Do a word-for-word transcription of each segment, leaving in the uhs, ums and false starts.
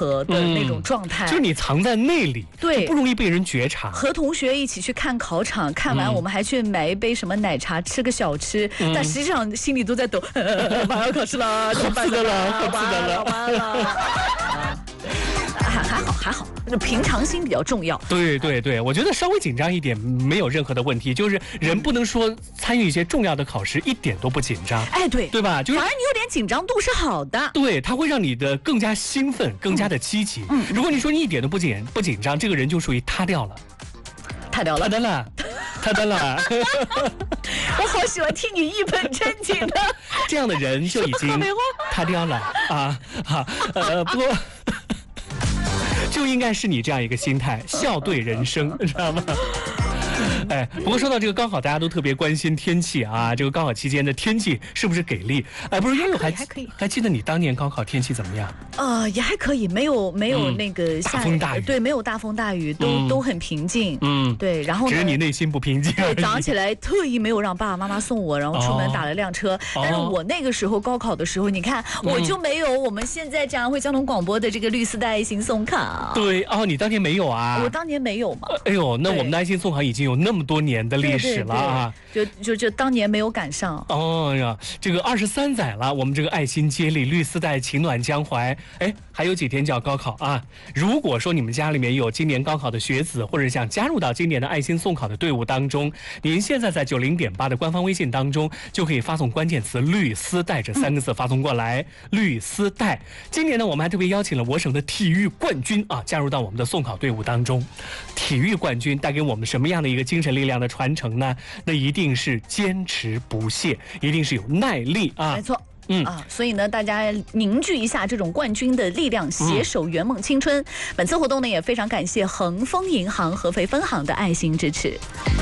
和的那种状态， 嗯、就是你藏在内里， 对， 不容易被人觉察。 和同学一起去看考场，看完我们还去买一杯什么奶茶，吃个小吃，嗯、但实际上心里都在抖，马上要考试了， 好刺的了，好刺的了， 完了。还还好还好，平常心比较重要。 对对对，我觉得稍微紧张一点没有任何的问题，就是人不能说参与一些重要的考试一点都不紧张。 哎，对， 对吧？就是反而你有点紧张度是好的。 对，它会让你的更加兴奋，更加的积极。嗯，如果你说你一点都不紧不紧张，这个人就属于塌掉了， 塌掉了， 塌掉了，塌掉了。 我好喜欢听你一本正经的， 这样的人就已经塌掉了啊啊呃不过。就应该是你这样一个心态，笑对人生，知道吗？哎，不过说到这个高考，大家都特别关心天气啊。这个高考期间的天气是不是给力？哎，不是，悠悠还还可以， 还记得你当年高考天气怎么样？ 呃，也还可以，没有没有那个大风大雨， 对，没有大风大雨，都、嗯、都很平静。嗯，对，然后只是你内心不平静。 对，早上起来特意没有让爸爸妈妈送我，然后出门打了辆车。哦、但是我那个时候高考的时候，你看、嗯、我就没有我们现在讲会交通广播的这个绿丝带爱心送卡。 对哦，你当年没有啊？ 我当年没有嘛。 哎呦，那我们的爱心送卡已经有那么多年的历史了啊！ 对对对，就就就当年没有赶上。 哦呀，这个二十三载了，我们这个爱心接力绿丝带情暖江淮，哎，还有几天就要高考啊！如果说你们家里面有今年高考的学子，或者想加入到今年的爱心送考的队伍当中，您现在在九零点八的官方微信当中就可以发送关键词“绿丝带”这三个字发送过来。嗯、绿丝带，今年呢，我们还特别邀请了我省的体育冠军啊，加入到我们的送考队伍当中。体育冠军带给我们什么样的一个精神力量的传承呢？那一定是坚持不懈，一定是有耐力啊！ 没错。嗯啊，所以呢，大家凝聚一下这种冠军的力量，携手圆梦青春。嗯、本次活动呢，也非常感谢恒丰银行合肥分行的爱心支持。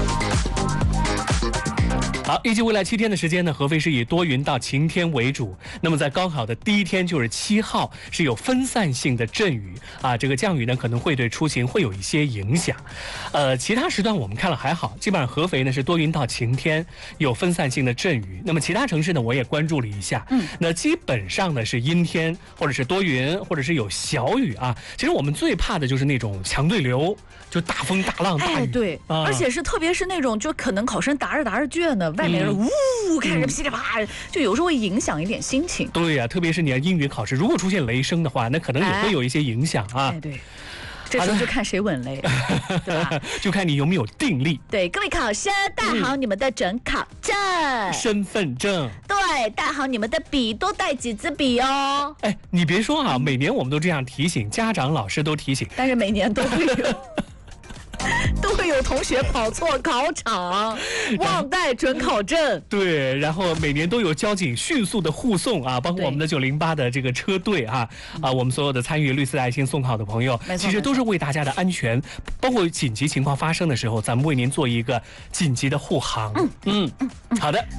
好，预计未来七天的时间呢，合肥是以多云到晴天为主。那么在高考的第一天，就是七号，是有分散性的阵雨啊，这个降雨呢可能会对出行会有一些影响。呃，其他时段我们看了还好，基本上合肥呢是多云到晴天，有分散性的阵雨。那么其他城市呢，我也关注了一下，嗯，那基本上呢是阴天，或者是多云，或者是有小雨啊。其实我们最怕的就是那种强对流，就大风大浪大雨。 哎，对，啊、而且是特别是那种就可能考生答着答着卷呢。外面人呜开始噼里啪啦，就有时候会影响一点心情。 对呀、啊，特别是你要英语考试，如果出现雷声的话，那可能也会有一些影响啊。 哎，对，这时候就看谁稳雷，对吧？ 就看你有没有定力。 对，各位考生，带好你们的准考证、 嗯、身份证。 对，带好你们的笔，多带几支笔哦。 哎，你别说啊，每年我们都这样提醒，家长、老师都提醒， 但是每年都会有。都会有同学跑错考场，忘带准考证。 对，然后每年都有交警迅速的护送啊，包括我们的九零八的这个车队啊，啊，我们所有的参与绿丝爱心送考的朋友，其实都是为大家的安全，包括紧急情况发生的时候，咱们为您做一个紧急的护航。嗯嗯嗯，好的。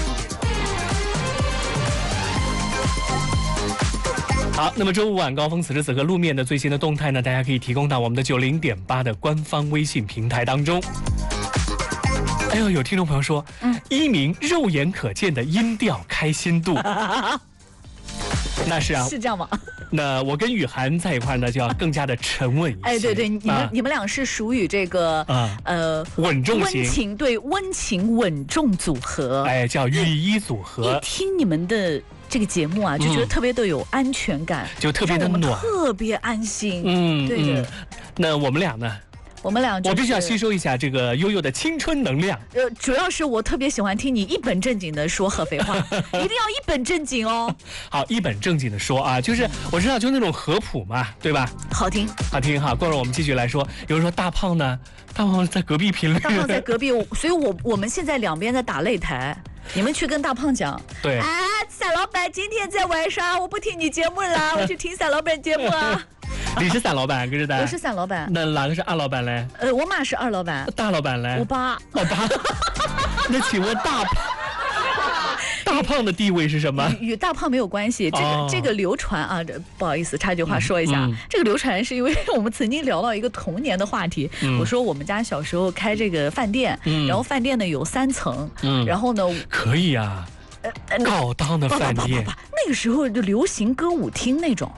好，那么周五晚高峰此时此刻路面的最新的动态呢，大家可以提供到我们的九零点八的官方微信平台当中。哎呦，有听众朋友说，嗯，一鸣肉眼可见的音调开心度，那是啊， 是这样吗？ 那我跟雨涵在一块呢，就要更加的沉稳一些。 哎，对对，你们、啊、你们俩是属于这个啊呃稳重型， 温情对温情稳重组合， 哎，叫雨衣组合。 一听你们的这个节目啊，就觉得特别的有安全感， 嗯、就特别的暖， 特别安心。 嗯， 对的、 嗯。那我们俩呢？ 我们俩、就是， 我必须要吸收一下这个悠悠的青春能量。 呃，主要是我特别喜欢听你一本正经的说合肥话，一定要一本正经哦。 好，一本正经的说啊，就是我知道，就那种合谱嘛，对吧？ 好听， 好听哈。过会儿我们继续来说，有人说大胖呢，大胖在隔壁频率， 大胖在隔壁，所以我我们现在两边在打擂台。你们去跟大胖讲， 对， 啊，散老板今天在玩耍，我不听你节目了，我去听散老板节目啊。 你是散老板，跟着的。 我是散老板。 那哪个是二老板嘞？ 呃，我妈是二老板。 大老板嘞？ 我爸。 我爸。那请问大胖？大胖的地位是什么？ 与与大胖没有关系。这个、哦、这个流传啊，不好意思，插句话说一下、嗯嗯，这个流传是因为我们曾经聊到一个童年的话题。嗯、我说我们家小时候开这个饭店，嗯、然后饭店呢有三层，嗯、然后呢可以啊，呃、高档的饭店。 那个时候就流行歌舞厅那种。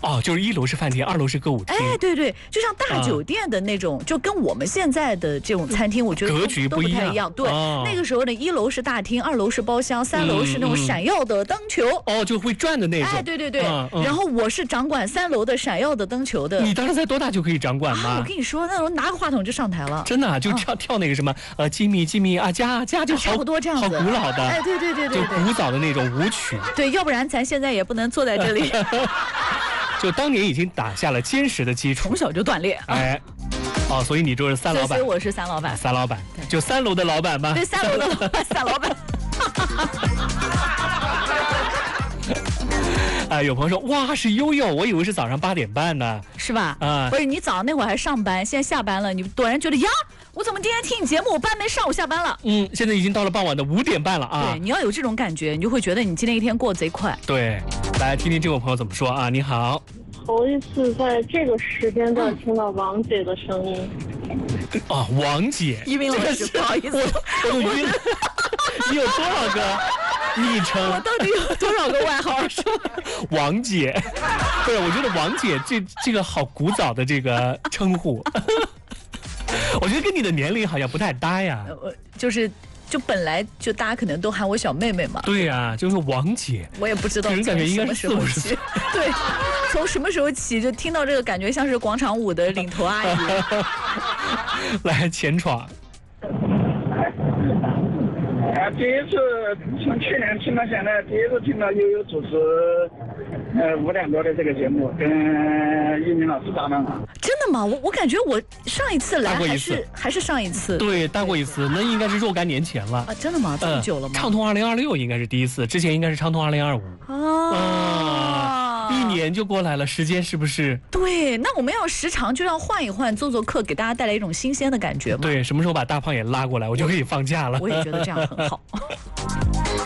哦，就是一楼是饭店，二楼是歌舞厅。 哎，对对，就像大酒店的那种，啊、就跟我们现在的这种餐厅，我觉得格局都不太一样。对，哦、那个时候呢，一楼是大厅，二楼是包厢，三楼是那种闪耀的灯球。 嗯、哦，就会转的那种。 哎，对对对。嗯嗯、然后我是掌管三楼的闪耀的灯球的。 你当时才多大就可以掌管吗？ 啊、我跟你说，那时候拿个话筒就上台了。 真的、啊，就跳、嗯、跳那个什么呃，吉米吉米啊，加加就好， 差不多这样子， 好古老的。 哎，对对对对， 就古早的那种舞曲。 对，要不然咱现在也不能坐在这里。 就当年已经打下了坚实的基础， 从小就锻炼。 哎，哦，所以你就是三老板， 所以我是三老板， 三老板，就三楼的老板吧。 对，三楼的老板，三老板。 啊，有朋友说，哇，是悠悠，我以为是早上八点半呢， 是吧？啊，不是，你早上那会儿还上班，现在下班了，你突然觉得呀，我怎么今天听你节目，我班没上，我下班了。 嗯，现在已经到了傍晚的五点半了啊。 对，你要有这种感觉，你就会觉得你今天一天过得贼快。 对，来听听这位朋友怎么说啊？你好。 头一次在这个时间段听到王姐的声音。 啊，王姐， 一鸣老师，不好意思， 我我晕了。你有多少个昵称？ 我到底有多少个外号？说王姐，不是，我觉得王姐这这个好古早的这个称呼，我觉得跟你的年龄好像不太搭呀。 呃，就是。就本来就大家可能都喊我小妹妹嘛。 对呀、啊，就是王姐。 我也不知道。 个人感觉应该是四五十岁。 对，从什么时候起就听到这个感觉像是广场舞的领头阿姨。 来前闯。 啊，第一次从去年听到现在，第一次听到悠悠主持呃五点多的这个节目，跟一鸣老师搭档。 真的吗？我我感觉我上一次来还是还是上一次。 对，搭过一次，那应该是若干年前了。 啊，真的吗？这么久了吗？ 呃、畅通二零二六应该是第一次，之前应该是畅通二零二五。 哦。 啊，一年就过来了，时间是不是？ 对，那我们要时常就要换一换，做做客，给大家带来一种新鲜的感觉嘛。 对，什么时候把大胖也拉过来，我就可以放假了。 我也觉得这样很好。